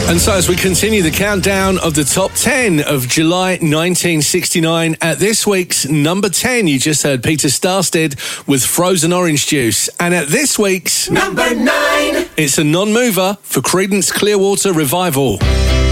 And so as we continue the countdown of the top 10 of July 1969, at this week's number 10, you just heard Peter Starstead with Frozen Orange Juice. And at this week's number 9, it's a non-mover for Creedence Clearwater Revival.